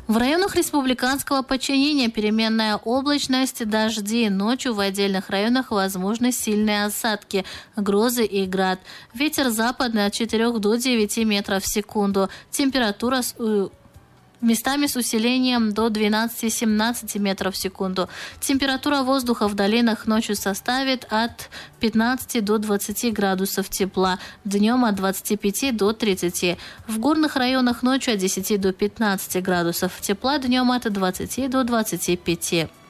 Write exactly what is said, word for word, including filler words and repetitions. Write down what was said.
В районах республиканского подчинения переменная облачность, дожди. Ночью в отдельных районах возможны сильные осадки, грозы и град. Ветер западный от четырёх до девяти метров в секунду. Температура с местами с усилением до двенадцати-семнадцати метров в секунду. Температура воздуха в долинах ночью составит от пятнадцати до двадцати градусов тепла, днем от двадцати пяти до тридцати. В горных районах ночью от десяти до пятнадцати градусов тепла, днем от двадцати до двадцати пяти.